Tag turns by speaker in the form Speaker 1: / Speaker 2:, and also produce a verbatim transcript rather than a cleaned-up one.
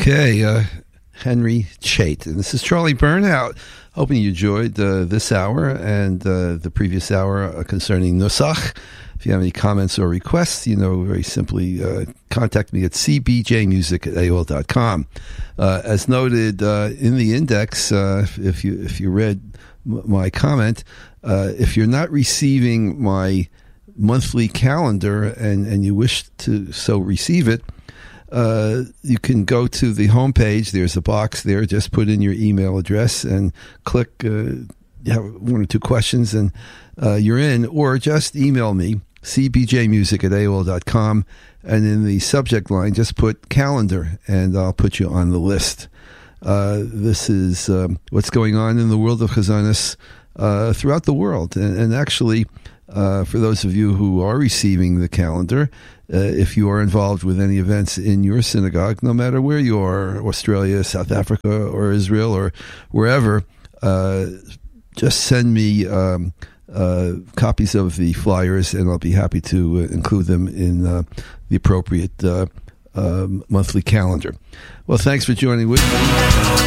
Speaker 1: Okay, uh, Henry Chait. And this is Charlie Burnout. Hoping you enjoyed uh, this hour and uh, the previous hour uh, concerning Nusach. If you have any comments or requests, you know, very simply uh, contact me at c b j music at a o l dot com. Uh, as noted uh, in the index, uh, if you if you read m- my comment, uh, if you're not receiving my monthly calendar and, and you wish to so receive it, Uh, you can go to the homepage. There's a box there. Just put in your email address and click uh, you have one or two questions, and uh, you're in. Or just email me, c b j music at a o l dot com, and in the subject line, just put calendar, and I'll put you on the list. Uh, this is um, what's going on in the world of Chazanis uh, throughout the world. And, and actually, uh, for those of you who are receiving the calendar, Uh, if you are involved with any events in your synagogue, no matter where you are, Australia, South Africa, or Israel, or wherever, uh, just send me um, uh, copies of the flyers, and I'll be happy to uh, include them in uh, the appropriate uh, uh, monthly calendar. Well, thanks for joining with me.